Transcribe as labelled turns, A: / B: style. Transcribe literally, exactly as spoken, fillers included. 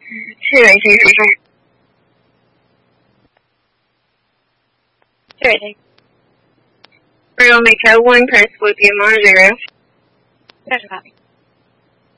A: two eighteen. two eighteen. We're going to make code one, press Flippy and Monzero.
B: Gotcha, copy.